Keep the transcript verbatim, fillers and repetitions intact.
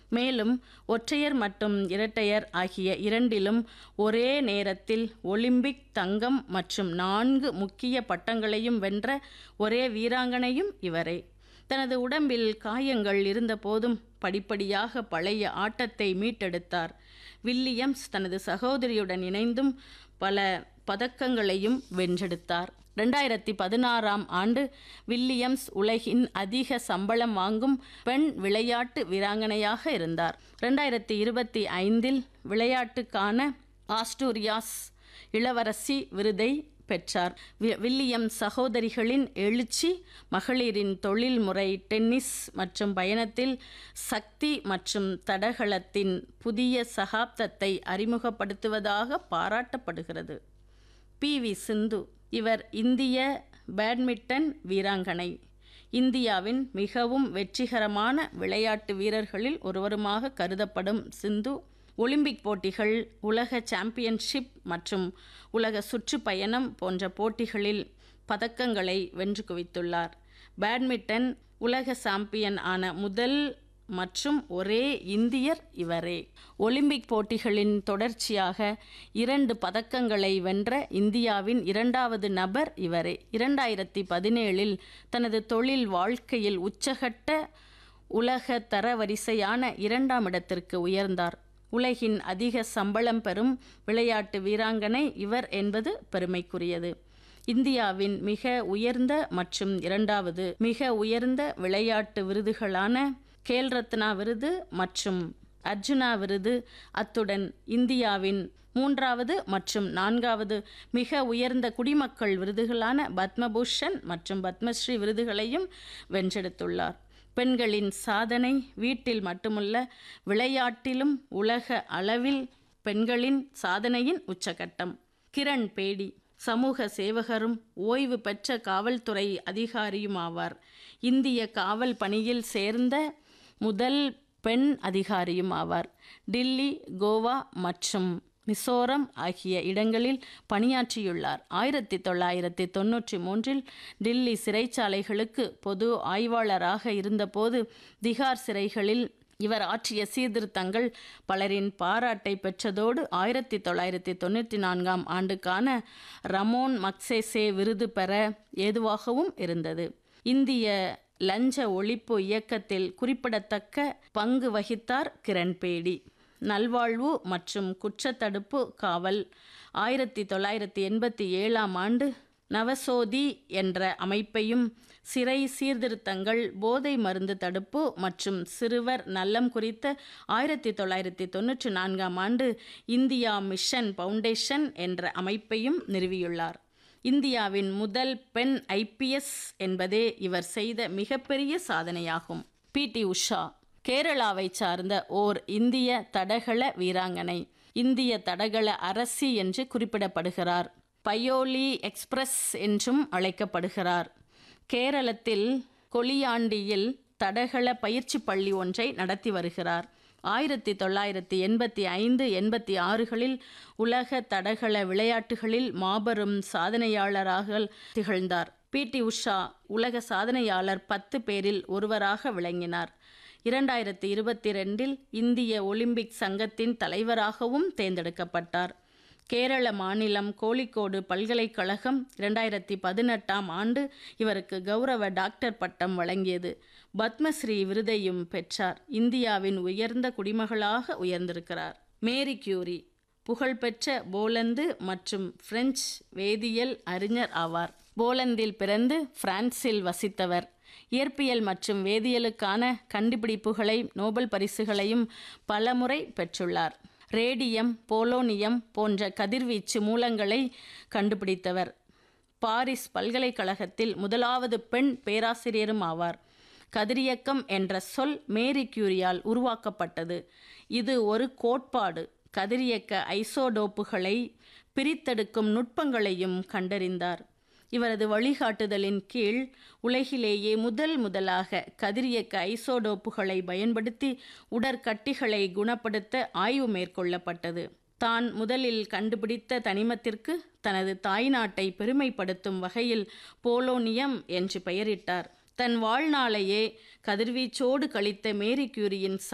மேலும் ஒற்றையர் மற்றும் இரட்டையர் ஆகிய இரண்டிலும் ஒரே நேரத்தில் ஒலிம்பிக் தங்கம் மற்றும் நான்கு முக்கிய பட்டங்களையும் வென்ற ஒரே வீராங்கனையும் இவரே. தனது உடம்பில் காயங்கள் இருந்தபோதும் படிப்படியாக பழைய ஆட்டத்தை மீட்டெடுத்தார். வில்லியம்ஸ் தனது சகோதரியுடன் இணைந்தும் பல பதக்கங்களையும் வென்றெடுத்தார். ரெண்டாயிரத்தி பதினாறாம் ஆண்டு வில்லியம்ஸ் உலகின் அதிக சம்பளம் வாங்கும் பெண் விளையாட்டு வீராங்கனையாக இருந்தார். ரெண்டாயிரத்தி இருபத்தி ஐந்தில் விளையாட்டுக்கான ஆஸ்டூரியாஸ் இளவரசி விருதை பெற்றார். வில்லியம் சகோதரிகளின் எழுச்சி மகளிரின் தொழில்முறை டென்னிஸ் மற்றும் பயணத்தில் சக்தி மற்றும் தடகளத்தின் புதிய சகாப்தத்தை அறிமுகப்படுத்துவதாக பாராட்டப்படுகிறது. பி வி சிந்து இவர் இந்திய பேட்மிண்டன் வீராங்கனை. இந்தியாவின் மிகவும் வெற்றிகரமான விளையாட்டு வீரர்களில் ஒருவருமாக கருதப்படும் சிந்து ஒலிம்பிக் போட்டிகள், உலக சாம்பியன்ஷிப் மற்றும் உலக சுற்றுப்பயணம் போன்ற போட்டிகளில் பதக்கங்களை வென்று குவித்துள்ளார். பேட்மிண்டன் உலக சாம்பியன் ஆன முதல் மற்றும் ஒரே இந்தியர் இவரே. ஒலிம்பிக் போட்டிகளின் தொடர்ச்சியாக இரண்டு பதக்கங்களை வென்ற இந்தியாவின் இரண்டாவது நபர் இவரே. இரண்டாயிரத்தி பதினேழில் தனது தொழில் வாழ்க்கையில் உச்சகட்ட உலக தரவரிசையான இரண்டாம் இடத்திற்கு உயர்ந்தார். உலகின் அதிக சம்பளம் பெறும் விளையாட்டு வீராங்கனை இவர் என்பது பெருமைக்குரியது. இந்தியாவின் மிக உயர்ந்த மற்றும் இரண்டாவது மிக உயர்ந்த விளையாட்டு விருதுகளான கேல் ரத்னா விருது மற்றும் அர்ஜுனா விருது, அத்துடன் இந்தியாவின் மூன்றாவது மற்றும் நான்காவது மிக உயர்ந்த குடிமக்கள் விருதுகளான பத்மபூஷன் மற்றும் பத்மஸ்ரீ விருதுகளையும் வென்றெடுத்துள்ளார். பெண்களின் சாதனை வீட்டில் மட்டுமல்ல, விளையாட்டிலும் உலக அளவில் பெண்களின் சாதனையின் உச்சகட்டம். கிரண் பேடி சமூக சேவகரும் ஓய்வு பெற்ற காவல்துறை அதிகாரியுமாவார். இந்திய காவல் பணியில் சேர்ந்த முதல் பெண் அதிகாரியும் ஆவார். டில்லி, கோவா மற்றும் மிசோரம் ஆகிய இடங்களில் பணியாற்றியுள்ளார். ஆயிரத்தி தொள்ளாயிரத்தி தொன்னூற்றி மூன்றில் டில்லி சிறைச்சாலைகளுக்கு பொது ஆய்வாளராக இருந்தபோது திகார் சிறைகளில் இவர் ஆற்றிய சீர்திருத்தங்கள் பலரின் பாராட்டை பெற்றதோடு ஆயிரத்தி தொள்ளாயிரத்தி தொண்ணூற்றி நான்காம் ஆண்டுக்கான ரமோன் மக்சேசே விருது பெற ஏதுவாகவும் இருந்தது. இந்திய லஞ்ச ஒழிப்பு இயக்கத்தில் குறிப்பிடத்தக்க பங்கு வகித்தார் கிரண் பேடி. நல்வாழ்வு மற்றும் குற்றத்தடுப்பு காவல் ஆயிரத்தி தொள்ளாயிரத்தி எண்பத்தி ஏழாம் ஆண்டு நவசோதி என்ற அமைப்பையும், சிறை சீர்திருத்தங்கள், போதை மருந்து தடுப்பு மற்றும் சிறுவர் நலம் குறித்த ஆயிரத்தி தொள்ளாயிரத்தி தொன்னூற்றி நான்காம் ஆண்டு இந்தியா மிஷன் ஃபவுண்டேஷன் என்ற அமைப்பையும் நிறுவியுள்ளார். இந்தியாவின் முதல் பெண் ஐ பி எஸ் என்பதே இவர் செய்த மிகப்பெரிய சாதனையாகும். பி டி உஷா கேரளாவை சார்ந்த ஓர் இந்திய தடகள வீராங்கனை. இந்திய தடகள அரசி என்று குறிப்பிடப்படுகிறார். பயோலி எக்ஸ்பிரஸ் என்றும் அழைக்கப்படுகிறார். கேரளத்தில் கொலியாண்டியில் தடகள பயிற்சி பள்ளி ஒன்றை நடத்தி வருகிறார். ஆயிரத்தி தொள்ளாயிரத்தி எண்பத்தி ஐந்து எண்பத்தி ஆறுகளில் உலக தடகள விளையாட்டுகளில் மாபெரும் சாதனையாளராக திகழ்ந்தார். பி டி உஷா உலக சாதனையாளர் பத்து பேரில் ஒருவராக விளங்கினார். இரண்டாயிரத்தி இருபத்தி ரெண்டில் இந்திய ஒலிம்பிக் சங்கத்தின் தலைவராகவும் தேர்ந்தெடுக்கப்பட்டார். கேரள மாநிலம் கோழிக்கோடு பல்கலைக்கழகம் இரண்டாயிரத்தி பதினெட்டாம் ஆண்டு இவருக்கு கௌரவ டாக்டர் பட்டம் வழங்கியது. பத்மஸ்ரீ விருதையும் பெற்றார். இந்தியாவின் உயர்ந்த குடிமகளாக உயர்ந்திருக்கிறார். மேரி கியூரி புகழ்பெற்ற போலந்து மற்றும் பிரெஞ்சு வேதியியல் அறிஞர் ஆவார். போலந்தில் பிறந்து பிரான்சில் வசித்தவர். இயற்பியல் மற்றும் வேதியியலுக்கான கண்டுபிடிப்புகளை, நோபல் பரிசுகளையும் பலமுறை பெற்றுள்ளார். ரேடியம், போலோனியம் போன்ற கதிர்வீச்சு மூலங்களை கண்டுபிடித்தவர். பாரிஸ் பல்கலைக்கழகத்தில் முதலாவது பெண் பேராசிரியரும் ஆவார். கதிரியக்கம் என்ற சொல் மேரி கியூரியால் உருவாக்கப்பட்டது. இது ஒரு கோட்பாடு. கதிரியக்க ஐசோடோப்புகளை பிரித்தெடுக்கும் நுட்பங்களையும் கண்டறிந்தார். இவரது வழிகாட்டுதலின் கீழ் உலகிலேயே முதல் முதலாக கதிரியக்க ஐசோடோப்புகளை பயன்படுத்தி உடற்கட்டிகளை குணப்படுத்த ஆய்வு மேற்கொள்ளப்பட்டது. தான் முதலில் கண்டுபிடித்த தனிமத்திற்கு தனது தாய்நாட்டை பெருமைப்படுத்தும் வகையில் போலோனியம் என்று பெயரிட்டார். தன் வாழ்நாளையே கதிர்வீச்சோடு கழித்த மேரி கியூரியின்